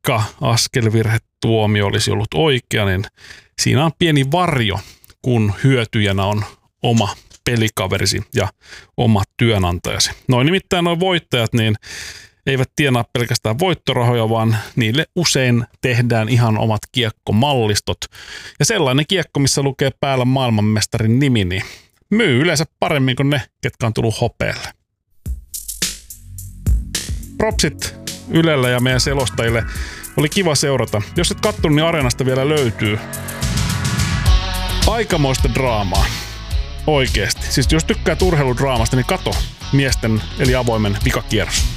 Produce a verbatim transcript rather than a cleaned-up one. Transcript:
vaikka askelvirhetuomio olisi ollut oikea, niin siinä on pieni varjo, kun hyötyjänä on oma pelikaverisi ja oma työnantajasi. Noin nimittäin nuo voittajat niin eivät tienaa pelkästään voittorahoja, vaan niille usein tehdään ihan omat kiekkomallistot. Ja sellainen kiekko, missä lukee päällä maailmanmestarin nimi, niin myy yleensä paremmin kuin ne, ketkä on tullut hopealle. Propsit Ylellä ja meidän selostajille. Oli kiva seurata. Jos et kattonut, niin Areenasta vielä löytyy aikamoista draamaa. Oikeesti. Siis jos tykkäät urheiludraamasta, niin kato miesten eli avoimen vikakierros.